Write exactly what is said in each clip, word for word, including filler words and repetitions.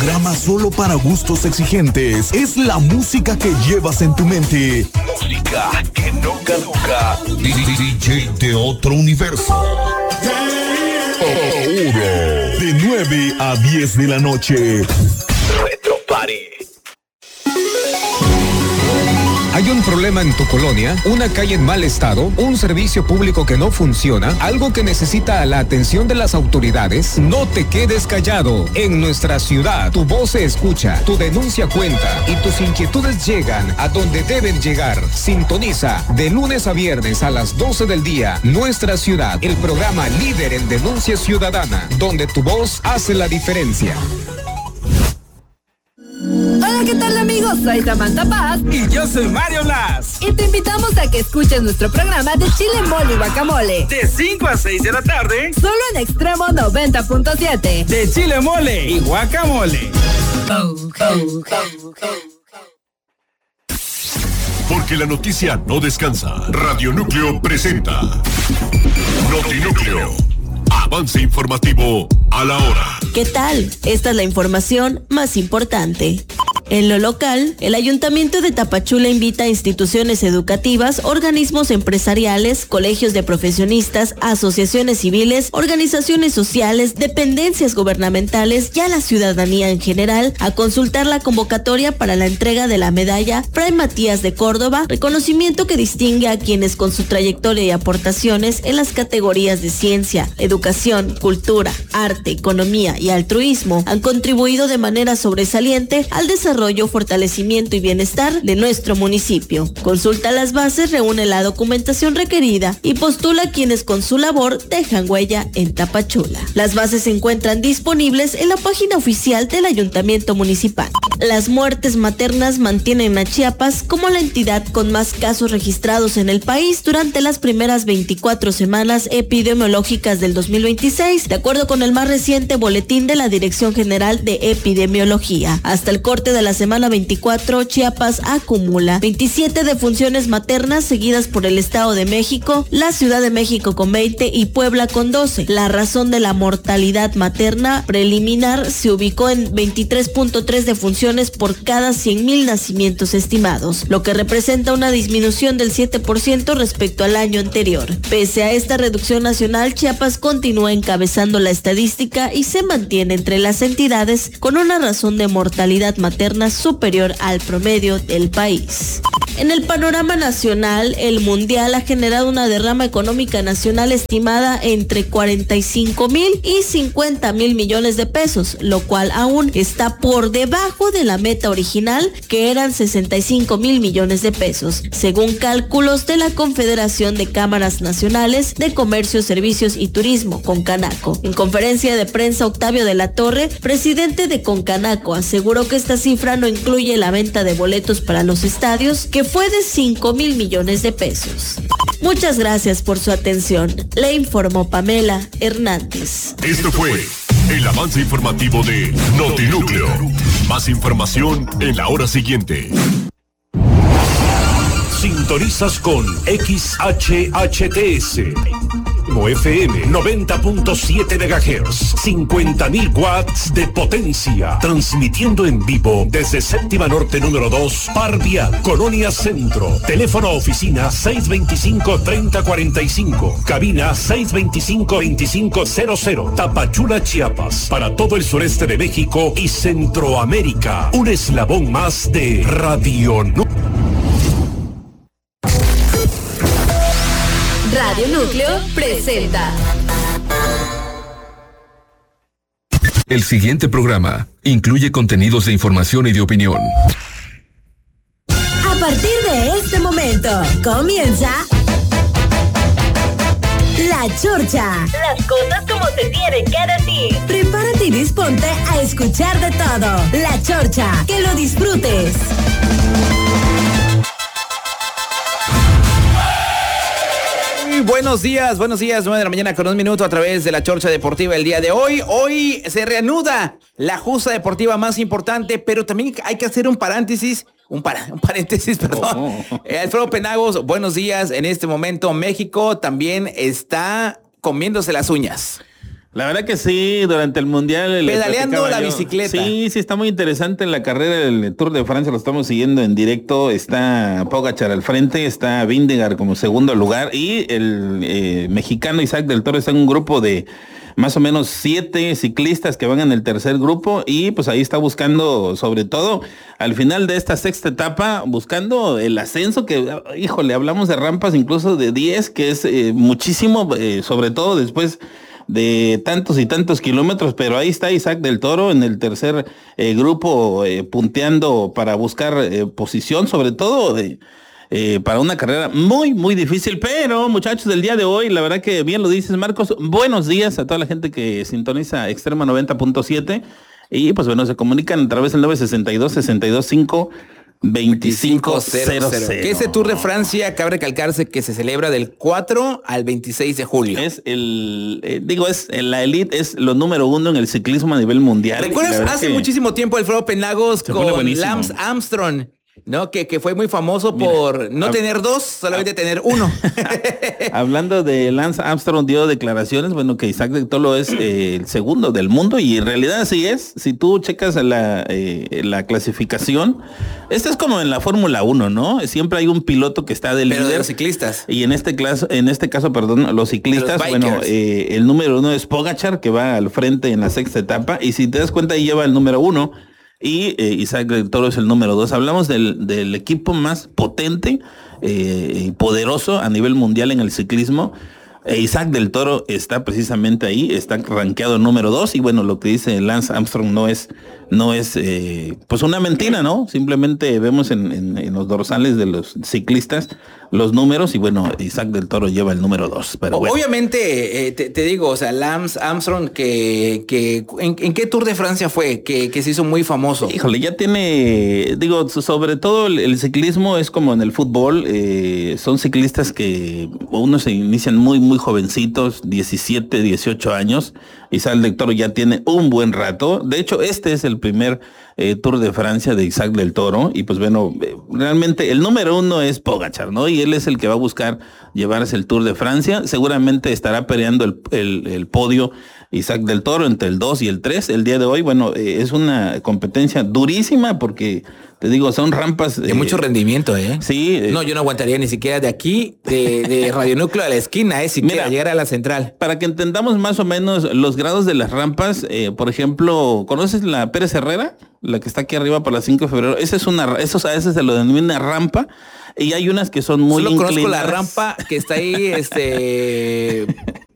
programa solo para gustos exigentes. Es la música que llevas en tu mente. Música que no caduca. D J de otro universo. Ahora, de nueve a diez de la noche. Retro Party. ¿Hay un problema en tu colonia? ¿Una calle en mal estado? ¿Un servicio público que no funciona? ¿Algo que necesita la atención de las autoridades? No te quedes callado. En nuestra ciudad, tu voz se escucha, tu denuncia cuenta y tus inquietudes llegan a donde deben llegar. Sintoniza de lunes a viernes a las doce del día. Nuestra ciudad, el programa líder en denuncia ciudadana, donde tu voz hace la diferencia. Hola, ¿qué tal, amigos? Soy Samantha Paz. Y yo soy Mario Blas. Y te invitamos a que escuches nuestro programa de Chile, Mole y Guacamole. De cinco a seis de la tarde. Solo en Extremo noventa punto siete. De Chile, Mole y Guacamole. Oh, oh, oh, oh. Porque la noticia no descansa. Radio Núcleo presenta Notinúcleo. Avance informativo a la hora. ¿Qué tal? Esta es la información más importante. En lo local, el Ayuntamiento de Tapachula invita a instituciones educativas, organismos empresariales, colegios de profesionistas, asociaciones civiles, organizaciones sociales, dependencias gubernamentales y a la ciudadanía en general a consultar la convocatoria para la entrega de la medalla Fray Matías de Córdoba, reconocimiento que distingue a quienes con su trayectoria y aportaciones en las categorías de ciencia, educación, cultura, arte, economía y altruismo han contribuido de manera sobresaliente al desarrollo Desarrollo, fortalecimiento y bienestar de nuestro municipio. Consulta las bases, reúne la documentación requerida y postula quienes con su labor dejan huella en Tapachula. Las bases se encuentran disponibles en la página oficial del Ayuntamiento Municipal. Las muertes maternas mantienen a Chiapas como la entidad con más casos registrados en el país durante las primeras veinticuatro semanas epidemiológicas del dos mil veintiséis, de acuerdo con el más reciente boletín de la Dirección General de Epidemiología. Hasta el corte de la semana veinticuatro, Chiapas acumula veintisiete defunciones maternas, seguidas por el Estado de México, la Ciudad de México con veinte y Puebla con doce. La razón de la mortalidad materna preliminar se ubicó en veintitrés punto tres defunciones por cada cien mil nacimientos estimados, lo que representa una disminución del siete por ciento respecto al año anterior. Pese a esta reducción nacional, Chiapas continúa encabezando la estadística y se mantiene entre las entidades con una razón de mortalidad materna superior al promedio del país. En el panorama nacional, el mundial ha generado una derrama económica nacional estimada entre cuarenta y cinco mil y cincuenta mil millones de pesos, lo cual aún está por debajo de la meta original, que eran sesenta y cinco mil millones de pesos, según cálculos de la Confederación de Cámaras Nacionales de Comercio, Servicios y Turismo, Concanaco. En conferencia de prensa, Octavio de la Torre, presidente de Concanaco, aseguró que esta cifra no incluye la venta de boletos para los estadios, que fue de cinco mil millones de pesos. Muchas gracias por su atención. Le informó Pamela Hernández. Esto fue el avance informativo de Notinúcleo. Más información en la hora siguiente. Sintonizas con X H H T S. F M noventa punto siete megahertz, cincuenta mil watts de potencia, transmitiendo en vivo desde Séptima Norte número dos, Parvia, Colonia Centro. Teléfono oficina seis veinticinco, treinta cuarenta y cinco, cabina seis veinticinco, veinticinco cero cero, Tapachula, Chiapas, para todo el sureste de México y Centroamérica. Un eslabón más de Radio Núcleo. Radio Núcleo presenta. El siguiente programa incluye contenidos de información y de opinión. A partir de este momento, comienza La Chorcha. Las cosas como se tienen que decir. Prepárate y disponte a escuchar de todo. La Chorcha, que lo disfrutes. Buenos días, buenos días, nueve de la mañana con un minuto a través de la Chorcha Deportiva el día de hoy. Hoy se reanuda la justa deportiva más importante, pero también hay que hacer un paréntesis, un, para, un paréntesis, perdón. Oh. Eh, Alfredo Penagos, buenos días. En este momento México también está comiéndose las uñas. La verdad que sí, durante el Mundial... Pedaleando la yo. bicicleta. Sí, sí, está muy interesante la carrera del Tour de Francia, lo estamos siguiendo en directo. Está Pogačar al frente, está Vingegaard como segundo lugar y el eh, mexicano Isaac del Toro está en un grupo de más o menos siete ciclistas que van en el tercer grupo y pues ahí está buscando, sobre todo al final de esta sexta etapa, buscando el ascenso que, híjole, hablamos de rampas incluso de diez, que es eh, muchísimo, eh, sobre todo después de tantos y tantos kilómetros, pero ahí está Isaac del Toro en el tercer eh, grupo eh, punteando para buscar eh, posición, sobre todo de, eh, para una carrera muy, muy difícil, pero muchachos del día de hoy, la verdad que bien lo dices, Marcos, buenos días a toda la gente que sintoniza Extrema noventa punto siete y pues bueno, se comunican a través del nueve sesenta y dos, sesenta y dos cinco veinticinco cero cero. Que ese Tour de Francia, cabe recalcarse que se celebra del cuatro al veintiséis de julio. Es el, eh, digo, es la elite, es lo número uno en el ciclismo a nivel mundial. ¿Recuerdas hace que... muchísimo tiempo Alfredo Penagos con Lance Armstrong? ¿No? Que, que fue muy famoso Mira, por no hab... tener dos, solamente hab... tener uno. Hablando de Lance Armstrong, dio declaraciones, bueno, que Isaac del Toro es eh, el segundo del mundo y en realidad así es. Si tú checas la, eh, la clasificación, esto es como en la Fórmula uno, ¿no? Siempre hay un piloto que está del Pero líder. De los ciclistas. Y en este caso, en este caso, perdón, los ciclistas, los bueno, eh, el número uno es Pogačar, que va al frente en la sexta etapa, y si te das cuenta ahí lleva el número uno. Y eh, Isaac del Toro es el número dos. Hablamos del, del equipo más potente eh, y poderoso a nivel mundial en el ciclismo. E Isaac del Toro está precisamente ahí, está rankeado número dos. Y bueno, lo que dice Lance Armstrong no es, no es eh, pues una mentira, ¿no? Simplemente vemos en, en, en los dorsales de los ciclistas los números y bueno, Isaac del Toro lleva el número dos. Pero bueno. Obviamente, eh, te, te digo, o sea, Lance Armstrong, que, que ¿en, ¿en qué Tour de Francia fue? Que, que se hizo muy famoso. Híjole, ya tiene, digo, sobre todo el, el ciclismo es como en el fútbol, eh, son ciclistas que unos se inician muy, muy jovencitos, diecisiete, dieciocho años. Isaac del Toro ya tiene un buen rato. De hecho, este es el primer eh, Tour de Francia de Isaac del Toro. Y pues bueno, eh, realmente el número uno es Pogačar, ¿no? Y él es el que va a buscar llevarse el Tour de Francia. Seguramente estará peleando el, el, el podio Isaac del Toro entre el dos y el tres. El día de hoy, bueno, eh, es una competencia durísima porque, te digo, son rampas... De eh, mucho rendimiento, ¿eh? Sí. Eh, no, yo no aguantaría ni siquiera de aquí, de, de Radio Núcleo a la esquina, ¿eh? Si Mira, quiera llegar a la central. Para que entendamos más o menos los grados de las rampas, eh, por ejemplo, ¿conoces la Pérez Herrera? La que está aquí arriba por la cinco de febrero. Esa es una, eso a veces se lo denomina rampa. Y hay unas que son muy Solo inclinadas. Conozco la rampa que está ahí, este...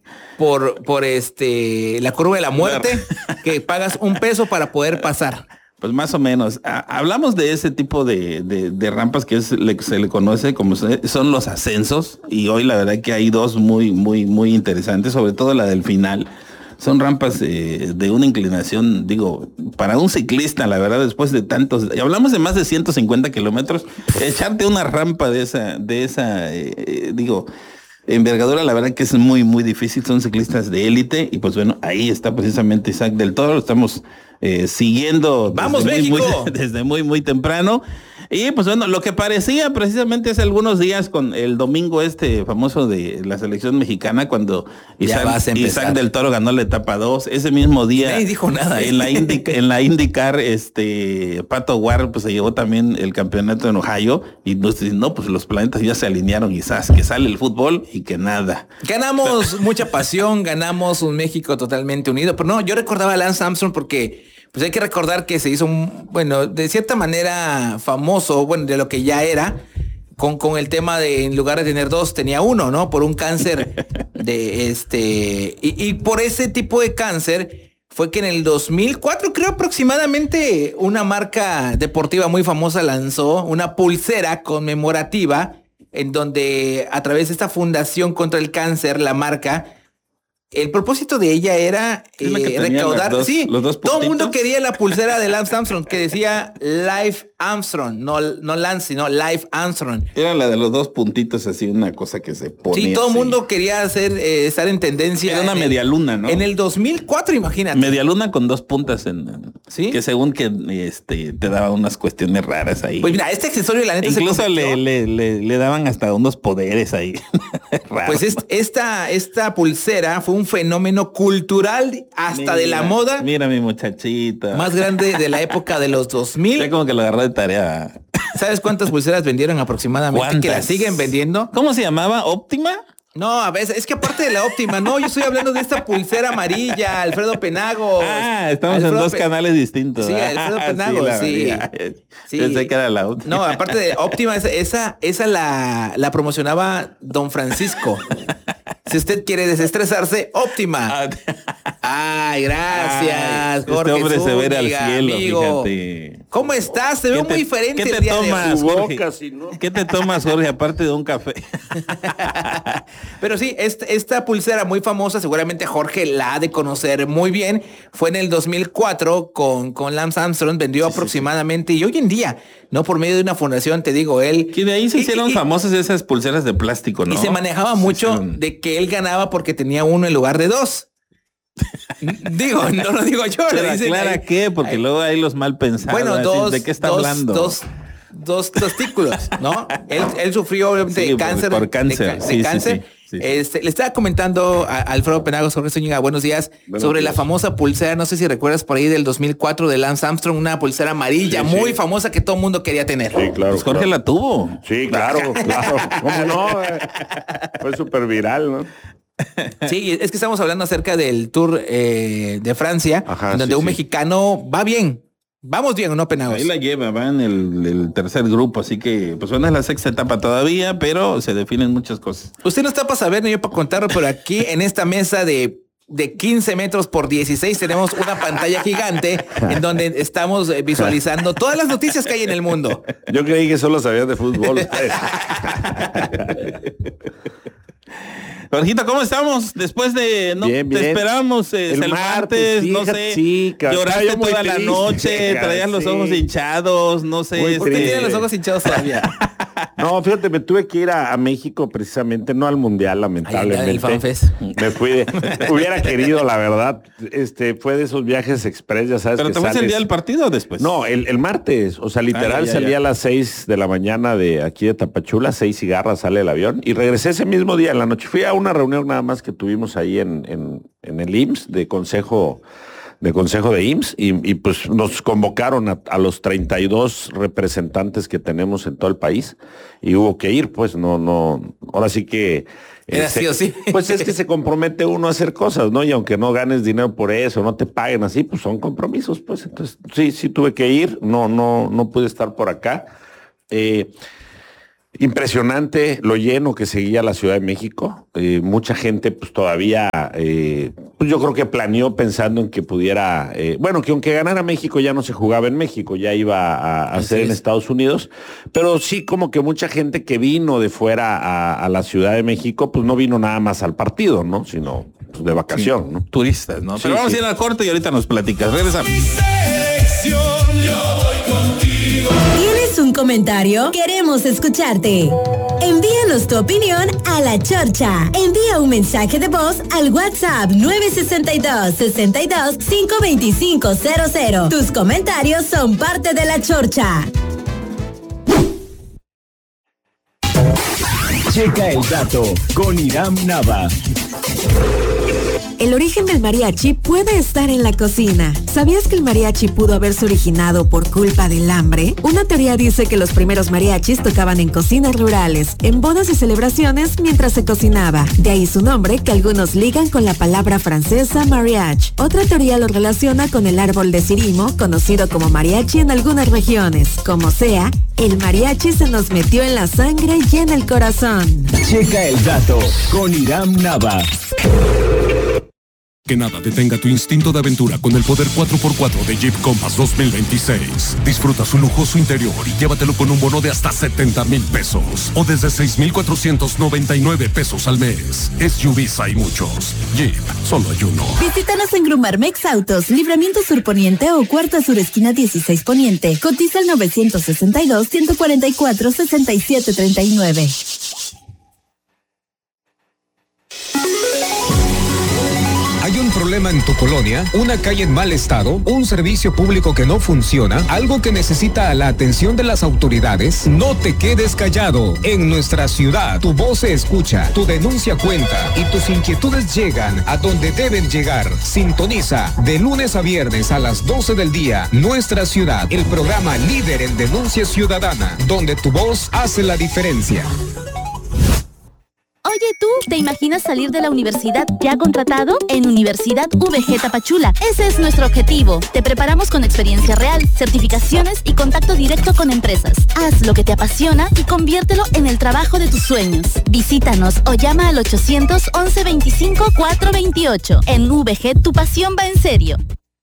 por, por este la curva de la muerte, que pagas un peso para poder pasar. Pues más o menos. Hablamos de ese tipo de, de, de rampas que es, se le conoce como son los ascensos. Y hoy la verdad que hay dos muy, muy, muy interesantes, sobre todo la del final. Son rampas eh, de una inclinación, digo, para un ciclista, la verdad, después de tantos, hablamos de más de ciento cincuenta kilómetros, echarte una rampa de esa, de esa, eh, digo, envergadura, la verdad que es muy, muy difícil. Son ciclistas de élite y pues bueno, ahí está precisamente Isaac del Toro. Lo estamos eh, siguiendo. ¡Vamos, desde México! Muy, muy, desde muy, muy temprano. Y pues bueno, lo que parecía precisamente hace algunos días con el domingo este famoso de la selección mexicana, cuando Isaac, Isaac del Toro ganó la etapa dos, ese mismo día. Nadie dijo nada. En la Indy, en la IndyCar, este Pato Ward pues se llevó también el campeonato en Ohio y nos no, pues los planetas ya se alinearon y sabes que sale el fútbol y que nada. Ganamos mucha pasión, ganamos un México totalmente unido, pero no, yo recordaba a Lance Armstrong porque pues hay que recordar que se hizo, un, bueno, de cierta manera famoso, bueno, de lo que ya era, con, con el tema de en lugar de tener dos, tenía uno, ¿no? Por un cáncer de este... Y, y por ese tipo de cáncer fue que en el dos mil cuatro, creo aproximadamente, una marca deportiva muy famosa lanzó una pulsera conmemorativa en donde a través de esta fundación contra el cáncer, la marca... El propósito de ella era eh, recaudar. Dos, sí, los dos todo el mundo quería la pulsera de Lance Armstrong que decía Life Armstrong, no, no Lance, sino Life Armstrong. Era la de los dos puntitos, así una cosa que se ponía. Sí, todo el así. mundo quería hacer eh, estar en tendencia. Era una media luna, ¿no? En el dos mil cuatro, imagínate. Media luna con dos puntas en. Sí. Que según que este te daba unas cuestiones raras ahí. Pues mira, este accesorio la neta incluso se le, le, le, le daban hasta unos poderes ahí. Pues es, esta, esta pulsera fue un fenómeno cultural hasta mira, de la moda. Mira mi muchachita. Más grande de la época de los dos mil. Ya como que lo agarré de tarea. ¿Sabes cuántas pulseras vendieron aproximadamente? ¿Cuántas? ¿Que las siguen vendiendo? ¿Cómo se llamaba? ¿Óptima? No, a veces, es que aparte de la óptima, no, yo estoy hablando de esta pulsera amarilla, Alfredo Penagos. Ah, estamos Alfredo en dos Pe- canales distintos. Sí, Alfredo Ah, Penagos, la sí. verdad. Sí. Pensé que era la óptima. No, aparte de óptima, esa, esa, esa la, la promocionaba Don Francisco. Si usted quiere desestresarse, óptima. Ay, gracias, Ay, Jorge. este hombre se ve al Zúñiga, cielo, amigo. fíjate. ¿Cómo estás? Se ve ¿Qué te- muy diferente ¿Qué te el día de hoy. tomas, Tu Jorge? boca, si no. ¿Qué te tomas, Jorge, aparte de un café? Pero sí, esta, esta pulsera muy famosa, seguramente Jorge la ha de conocer muy bien. Fue en el dos mil cuatro con, con Lance Armstrong, vendió sí, aproximadamente, sí, sí. Y hoy en día, no por medio de una fundación, te digo, él... Que de ahí se y, hicieron y, famosas esas pulseras de plástico, ¿no? Y se manejaba mucho sí, de que él ganaba porque tenía uno en lugar de dos. Digo, no lo digo yo. Pero aclara ahí, qué, porque ahí, luego hay los mal pensados. Bueno, dos, ¿de qué está dos, hablando? Dos, dos testículos, ¿no? él, él sufrió obviamente sí, de cáncer. Por cáncer. De, sí, de cáncer. Sí, sí, sí. Este, le estaba comentando a Alfredo Penagos, Jorge Zúñiga, buenos días, buenos sobre días. La famosa pulsera, no sé si recuerdas por ahí del dos mil cuatro de Lance Armstrong, una pulsera amarilla sí, muy sí. famosa que todo el mundo quería tener. Sí, claro. Pues Jorge claro. la tuvo. Sí, claro, claro. ¿Cómo no? Fue súper viral, ¿no? Sí, es que estamos hablando acerca del Tour eh, de Francia, Ajá, donde sí, un sí. mexicano va bien. Vamos bien, ¿no, Penagos? Ahí la lleva, va en el, el tercer grupo, así que pues bueno, es la sexta etapa todavía, pero se definen muchas cosas. Usted no está para saber, ni yo para contarlo, pero aquí en esta mesa de, de quince metros por dieciséis tenemos una pantalla gigante en donde estamos visualizando todas las noticias que hay en el mundo. Yo creí que solo sabías de fútbol. Jorgito, ¿cómo estamos? Después de no bien, bien. te esperamos eh, el, el martes, martes no sé, sí, lloraste toda la noche, traías sí. los ojos hinchados, no sé. Uy, ¿por qué este... tienen los ojos hinchados todavía? No, fíjate, me tuve que ir a, a México precisamente, no al Mundial, lamentablemente. Ay, el me fui de, hubiera querido, la verdad, este, fue de esos viajes express, ya sabes. ¿Pero que te fuiste sales... el día del partido o después? No, el, el martes, o sea, literal, ah, ya, ya, salí ya. a las seis de la mañana de aquí de Tapachula, seis cigarras sale el avión, y regresé ese mismo día en la noche. Fui a una reunión nada más que tuvimos ahí en, en, en el I M S S de consejo de consejo de I M S S y, y pues nos convocaron a, a los treinta y dos representantes que tenemos en todo el país y hubo que ir, pues no, no, ahora sí que Era este, sí o sí. Pues es que se compromete uno a hacer cosas, ¿no? Y aunque no ganes dinero por eso, no te paguen así, pues son compromisos, pues entonces sí, sí tuve que ir, no, no, no pude estar por acá. Eh, Impresionante lo lleno que seguía la Ciudad de México. Eh, mucha gente pues todavía, eh, pues yo creo que planeó pensando en que pudiera, eh, bueno, que aunque ganara México ya no se jugaba en México, ya iba a, a ser en Estados Unidos, pero sí como que mucha gente que vino de fuera a, a la Ciudad de México, pues no vino nada más al partido, ¿no? Sino pues, de vacación, sí, ¿no? Turistas, ¿no? Sí, pero vamos sí. a ir al corte y ahorita nos platicas. Regresamos. ¿Tienes un comentario? Queremos escucharte. Envíanos tu opinión a La Chorcha. Envía un mensaje de voz al WhatsApp nueve seis dos, seis dos, cinco dos cinco cero cero. Tus comentarios son parte de La Chorcha. Checa el dato con Iram Nava. El origen del mariachi puede estar en la cocina. ¿Sabías que el mariachi pudo haberse originado por culpa del hambre? Una teoría dice que los primeros mariachis tocaban en cocinas rurales, en bodas y celebraciones mientras se cocinaba. De ahí su nombre, que algunos ligan con la palabra francesa mariage. Otra teoría lo relaciona con el árbol de cirimo, conocido como mariachi en algunas regiones. Como sea, el mariachi se nos metió en la sangre y en el corazón. Checa el dato con Iram Nava. Que nada detenga tu instinto de aventura con el poder cuatro por cuatro de Jeep Compass dos mil veintiséis. Disfruta su lujoso interior y llévatelo con un bono de hasta setenta mil pesos o desde seis mil cuatrocientos noventa y nueve pesos al mes. S U Vs hay muchos. Jeep, solo hay uno. Visítanos en Grumarmex Autos, Libramiento Sur Poniente o Cuarta Sur Esquina dieciséis Poniente. Cotiza el novecientos sesenta y dos, ciento cuarenta y cuatro, sesenta y siete treinta y nueve. Hay un problema problema en tu colonia? ¿Una calle en mal estado? ¿Un servicio público que no funciona? ¿Algo que necesita la atención de las autoridades? No te quedes callado. En nuestra ciudad, tu voz se escucha, tu denuncia cuenta y tus inquietudes llegan a donde deben llegar. Sintoniza de lunes a viernes a las doce del día, Nuestra Ciudad, el programa líder en denuncia ciudadana, donde tu voz hace la diferencia. Oye, ¿tú te imaginas salir de la universidad ya contratado? En Universidad V G Tapachula, ese es nuestro objetivo. Te preparamos con experiencia real, certificaciones y contacto directo con empresas. Haz lo que te apasiona y conviértelo en el trabajo de tus sueños. Visítanos o llama al ochocientos once veinticinco cuatrocientos veintiocho. En V G, tu pasión va en serio.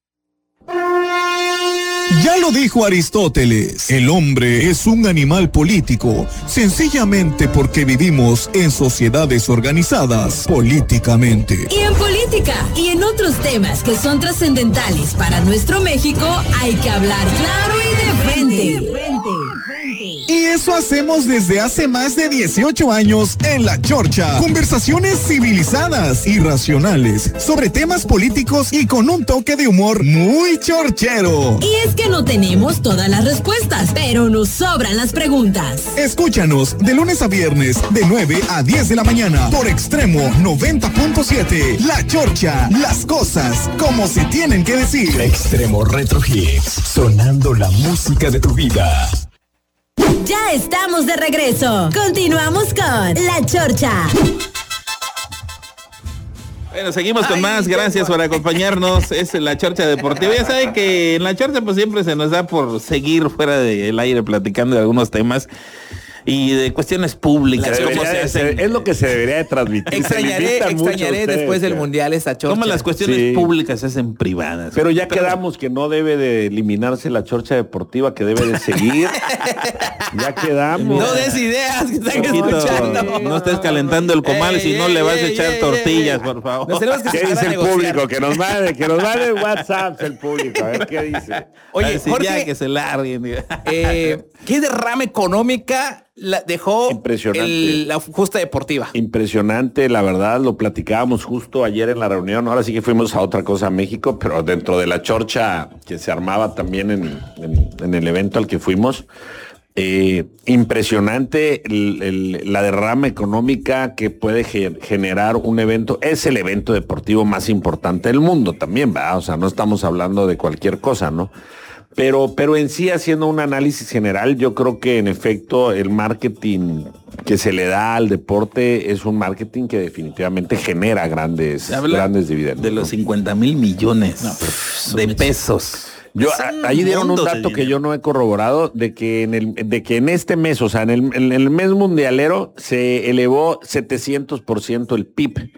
Ya lo dijo Aristóteles, el hombre es un animal político, sencillamente porque vivimos en sociedades organizadas políticamente. Y en política y en otros temas que son trascendentales para nuestro México, hay que hablar claro y de frente. Y eso hacemos desde hace más de dieciocho años en La Chorcha. Conversaciones civilizadas y racionales sobre temas políticos y con un toque de humor muy chorchero. Y es que no tenemos todas las respuestas, pero nos sobran las preguntas. Escúchanos de lunes a viernes de nueve a diez de la mañana por Extremo noventa punto siete. La Chorcha, las cosas como se tienen que decir. Extremo Retro Hits, sonando la música de tu vida. Ya estamos de regreso. Continuamos con La Chorcha. Bueno, seguimos con Ay, más. Gracias por acompañarnos. Es La Chorcha Deportiva. Ya saben que en La Chorcha pues siempre se nos da por seguir fuera del aire platicando de algunos temas y de cuestiones públicas. ¿Cómo se hace? Es lo que se debería de transmitir. Extrañaré, extrañaré después del Mundial esta Chorcha. Como las cuestiones sí. públicas se hacen privadas. Pero ya Pero, quedamos que no debe de eliminarse La Chorcha Deportiva, que debe de seguir. Ya quedamos. No des ideas que están escuchando. No estés calentando el comal ey, si no ey, le vas ey, a echar ey, tortillas, ey, por favor. Nos tenemos que ¿Qué dice el público? Que nos mande, que nos mande WhatsApp el público. A ver qué dice. Oye, si Jorge, ya que se larguen. Eh, ¿Qué derrama económica la dejó el, la justa deportiva? Impresionante, la verdad, lo platicábamos justo ayer en la reunión. Ahora sí que fuimos a otra cosa a México, pero dentro de la chorcha que se armaba también en, en, en el evento al que fuimos. Eh, impresionante el, el, la derrama económica que puede ge- generar un evento. Es el evento deportivo más importante del mundo también, ¿verdad? O sea, no estamos hablando de cualquier cosa, ¿no? Pero, pero en sí, haciendo un análisis general, yo creo que en efecto el marketing que se le da al deporte es un marketing que definitivamente genera grandes, grandes dividendos. De los ¿no? cincuenta mil millones no, de pesos. Yo, a, ahí dieron un dato que yo no he corroborado de que en el, de que en este mes, o sea, en el, en el mes mundialero se elevó setecientos por ciento el P I B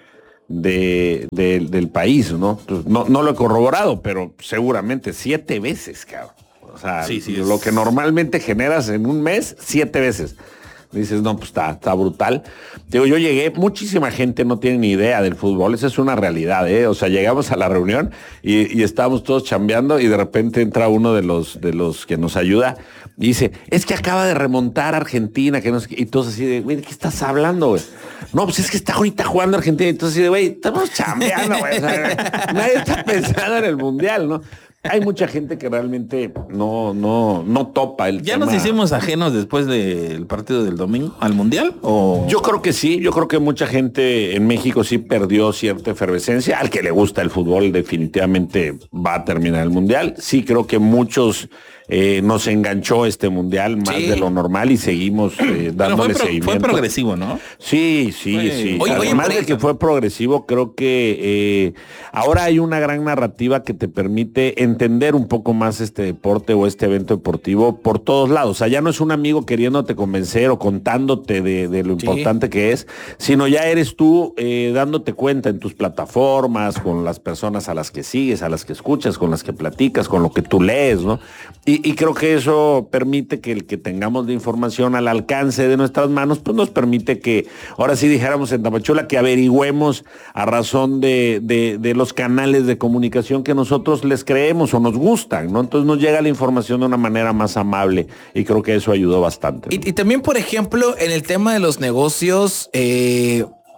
de, de, del país, ¿no? Entonces, no, no lo he corroborado, pero seguramente siete veces, cabrón. O sea, sí, sí, lo es... que normalmente generas en un mes, siete veces. Dices, no, pues está, está brutal. Digo, yo llegué, muchísima gente no tiene ni idea del fútbol, esa es una realidad, ¿eh? O sea, llegamos a la reunión y, y estábamos todos chambeando y de repente entra uno de los, de los que nos ayuda y dice, es que acaba de remontar Argentina, que no sé qué. Y todos así de, güey, ¿de qué estás hablando, güey? No, pues es que está ahorita jugando Argentina. Y entonces así de, güey, estamos chambeando, güey. O sea, nadie está pensando en el Mundial, ¿no? Hay mucha gente que realmente no, no, no topa el ¿Ya tema. nos hicimos ajenos después del partido del domingo al Mundial? ¿O? Yo creo que sí, yo creo que mucha gente en México sí perdió cierta efervescencia. Al que le gusta el fútbol definitivamente va a terminar el Mundial. Sí creo que muchos eh, nos enganchó este Mundial más sí. de lo normal y seguimos eh, dándole fue pro, seguimiento. Fue progresivo, ¿no? Sí, sí, fue, sí. Oye, Además oye, de que fue progresivo, creo que eh, ahora hay una gran narrativa que te permite entender un poco más este deporte o este evento deportivo por todos lados. O sea, ya no es un amigo queriéndote convencer o contándote de, de lo sí. importante que es, sino ya eres tú eh, dándote cuenta en tus plataformas, con las personas a las que sigues, a las que escuchas, con las que platicas, con lo que tú lees, ¿no? Y, y creo que eso permite que el que tengamos la información al alcance de nuestras manos, pues nos permite que, ahora sí dijéramos en Tapachula, que averigüemos a razón de, de, de los canales de comunicación que nosotros les creemos o nos gustan, ¿no? Entonces nos llega la información de una manera más amable y creo que eso ayudó bastante, ¿no? Y, y también, por ejemplo, en el tema de los negocios, eh,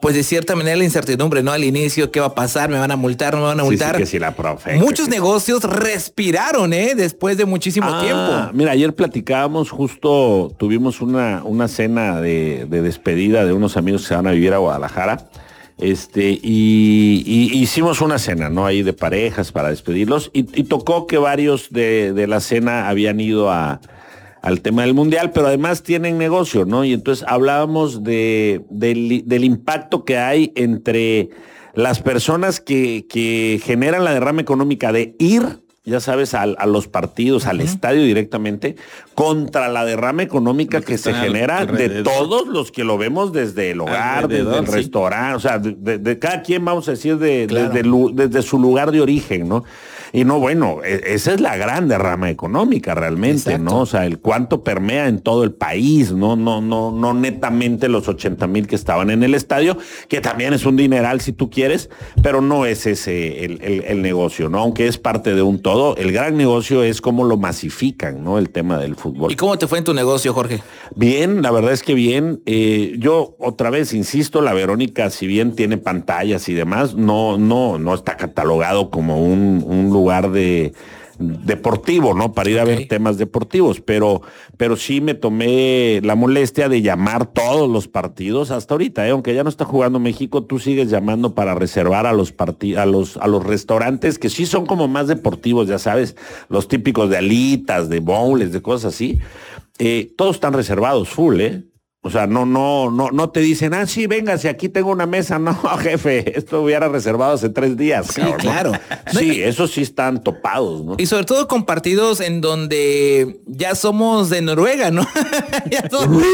pues de cierta manera la incertidumbre, ¿no? Al inicio, ¿qué va a pasar? ¿Me van a multar? ¿No me van a multar? Sí, sí, que si la profe. Muchos que... negocios respiraron, ¿eh? Después de muchísimo ah, tiempo. Mira, ayer platicábamos, justo tuvimos una, una cena de, de despedida de unos amigos que se van a vivir a Guadalajara. Este, y, y hicimos una cena, ¿no? Ahí de parejas para despedirlos. Y, y tocó que varios de, de la cena habían ido a... al tema del mundial, pero además tienen negocio, ¿no? Y entonces hablábamos de, del, del impacto que hay entre las personas que, que generan la derrama económica de ir, ya sabes, a, a los partidos, uh-huh. al estadio directamente, contra la derrama económica que, que se genera alrededor. De todos los que lo vemos desde el hogar, alrededor, desde el sí. restaurante, o sea, de, de, de cada quien, vamos a decir, de, claro. desde, desde su lugar de origen, ¿no? Y no, bueno, esa es la gran derrama económica realmente, exacto. ¿no? O sea, el cuánto permea en todo el país, ¿no? No, no, no netamente los ochenta mil que estaban en el estadio, que también es un dineral si tú quieres, pero no es ese el, el, el negocio, ¿no? Aunque es parte de un todo, el gran negocio es cómo lo masifican, ¿no? El tema del fútbol. ¿Y cómo te fue en tu negocio, Jorge? Bien, la verdad es que bien. Eh, yo otra vez insisto, la Verónica, si bien tiene pantallas y demás, no, no, no está catalogado como un, un lugar lugar de deportivo, ¿no? Para ir a okay. ver temas deportivos, pero, pero sí me tomé la molestia de llamar todos los partidos hasta ahorita, ¿eh? Aunque ya no está jugando México, tú sigues llamando para reservar a los parti- a los, a los restaurantes que sí son como más deportivos, ya sabes, los típicos de alitas, de bowls, de cosas así. Eh, todos están reservados full, ¿eh? O sea, no, no, no, no te dicen, ah, sí, venga, si aquí tengo una mesa. No, jefe, esto hubiera reservado hace tres días. Sí, cabrón, claro. ¿no? Sí, esos sí están topados, ¿no? Y sobre todo con partidos en donde ya somos de Noruega, ¿no? ya, somos...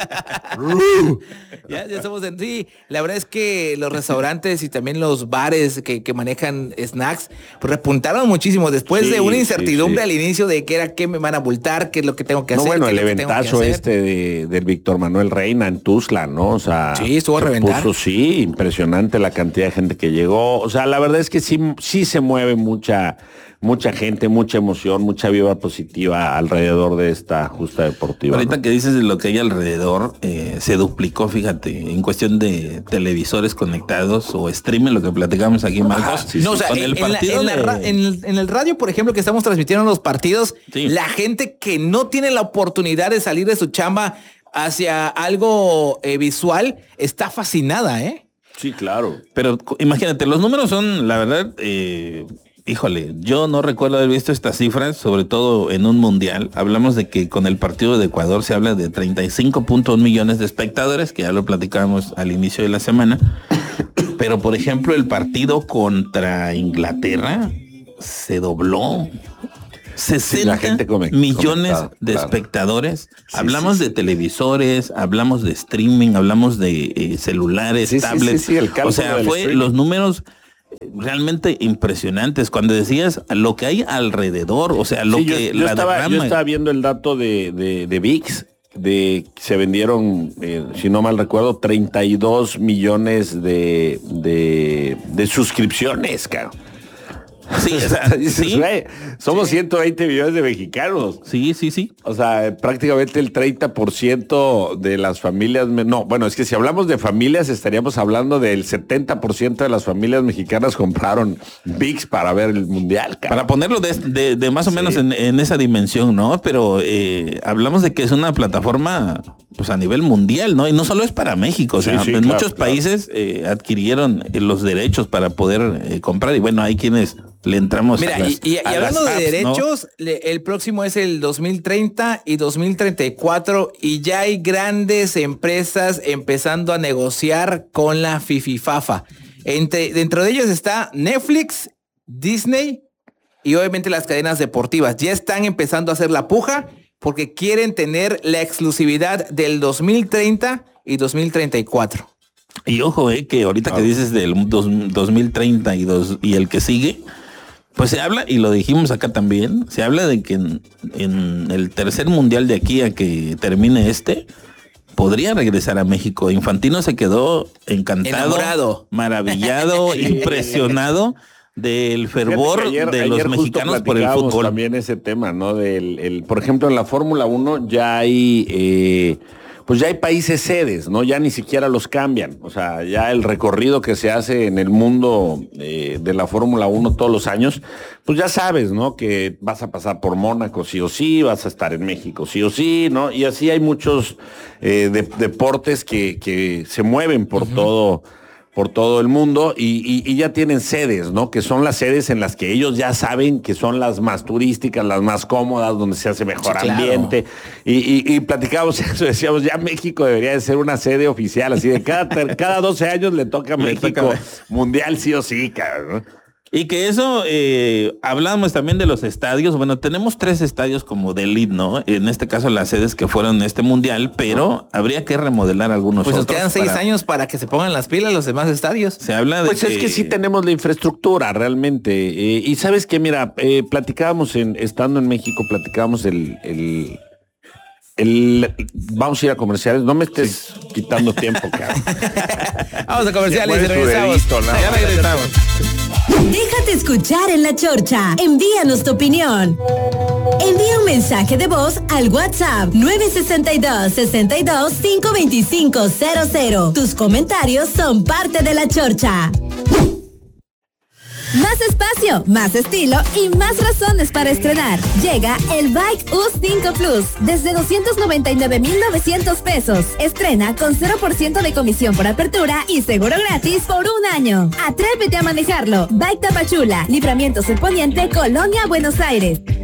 ya, ya somos de... Sí, la verdad es que los restaurantes y también los bares que, que manejan snacks, pues repuntaron muchísimo después sí, de una incertidumbre sí, sí. al inicio de qué era, qué me van a multar, qué es lo que tengo que no, hacer. No, bueno, el eventazo este de, del Víctor Manuel el Reina en Tuzla, ¿no? O sea, sí, estuvo a reventar. Puso, sí, impresionante la cantidad de gente que llegó. O sea, la verdad es que sí, sí se mueve mucha, mucha gente, mucha emoción, mucha vibra positiva alrededor de esta justa deportiva. Ahorita ¿no? que dices de lo que hay alrededor, eh, se duplicó, fíjate, en cuestión de televisores conectados o streaming, lo que platicamos aquí, Marcos. Ah, sí, no, sí. O sea, en el, en, la, en, la ra- en, el, en el radio, por ejemplo, que estamos transmitiendo los partidos, sí. la gente que no tiene la oportunidad de salir de su chamba hacia algo eh, visual, está fascinada, ¿eh? Sí, claro. Pero imagínate, los números son, la verdad, eh, híjole, yo no recuerdo haber visto estas cifras, sobre todo en un mundial. Hablamos de que con el partido de Ecuador se habla de treinta y cinco punto uno millones de espectadores, que ya lo platicábamos al inicio de la semana. Pero, por ejemplo, el partido contra Inglaterra se dobló. sesenta sí, gente come, millones come, de claro. espectadores. Sí, hablamos sí, sí. de televisores, hablamos de streaming, hablamos de eh, celulares, sí, tablets. Sí, sí, sí, o sea, fue streaming. Los números realmente impresionantes. Cuando decías lo que hay alrededor, o sea, lo sí, que yo, yo la estaba, derrama... yo estaba viendo el dato de, de, de V I X, de se vendieron, eh, si no mal recuerdo, treinta y dos millones de, de, de suscripciones, cabrón. Sí, o sea, dices, sí. Wey, somos sí. ciento veinte millones de mexicanos. Sí, sí, sí. O sea, prácticamente el treinta por ciento de las familias, no, bueno, es que si hablamos de familias estaríamos hablando del setenta por ciento de las familias mexicanas compraron V I X para ver el mundial. Cabrón. Para ponerlo de, de, de más o sí. menos en, en esa dimensión, ¿no? Pero eh, hablamos de que es una plataforma pues a nivel mundial, ¿no? Y no solo es para México, o sea, sí, sí, en claro, muchos claro. países eh, adquirieron los derechos para poder eh, comprar y bueno, hay quienes le entramos. Mira, a las, y, y, y hablando apps, de derechos, ¿no? le, el próximo es el dos mil treinta y dos mil treinta y cuatro y ya hay grandes empresas empezando a negociar con la Fififafa. Entre, dentro de ellos está Netflix, Disney y obviamente las cadenas deportivas. Ya están empezando a hacer la puja porque quieren tener la exclusividad del dos mil treinta y dos mil treinta y cuatro. Y ojo, eh, que ahorita ah. que dices del dos mil treinta y, dos, y el que sigue, pues se habla, y lo dijimos acá también, se habla de que en, en el tercer mundial de aquí a que termine este, podría regresar a México. Infantino se quedó encantado, enamorado, maravillado, impresionado del fervor ayer, de ayer los mexicanos por el fútbol. También ese tema, ¿no? Del, el, por ejemplo, en la Fórmula uno ya hay, eh, pues ya hay países sedes, ¿no? Ya ni siquiera los cambian. O sea, ya el recorrido que se hace en el mundo eh, de la Fórmula uno todos los años, pues ya sabes, ¿no? Que vas a pasar por Mónaco sí o sí, vas a estar en México sí o sí, ¿no? Y así hay muchos eh, de, deportes que, que se mueven por uh-huh. todo por todo el mundo y, y, y ya tienen sedes, ¿no? Que son las sedes en las que ellos ya saben que son las más turísticas, las más cómodas, donde se hace mejor sí, ambiente. Claro. Y, y, y platicábamos eso, decíamos, ya México debería de ser una sede oficial, así de cada, cada doce años le toca a México toca... mundial sí o sí, cabrón. Y que eso, eh, hablamos también de los estadios. Bueno, tenemos tres estadios como de elite, ¿no? En este caso las sedes que fueron en este mundial, pero habría que remodelar algunos pues otros. Pues quedan seis para... años para que se pongan las pilas los demás estadios. Se habla de Pues que... es que sí tenemos la infraestructura realmente. Eh, y sabes que, mira, eh, platicábamos en, estando en México, platicábamos el... el El, vamos a ir a comerciales, no me estés sí. quitando tiempo, cabrón. Vamos a comerciales y regresamos. Visto, ¿no? Ya regresamos. Déjate escuchar en La Chorcha. Envíanos tu opinión. Envía un mensaje de voz al WhatsApp nueve seis dos, seis dos, cinco dos cinco cero cero. Tus comentarios son parte de La Chorcha. Más espacio, más estilo y más razones para estrenar. Llega el Bike U cinco Plus desde doscientos noventa y nueve mil novecientos pesos. Estrena con cero por ciento de comisión por apertura y seguro gratis por un año. Atrévete a manejarlo. Bike Tapachula, Libramiento Sur Poniente, Colonia, Buenos Aires.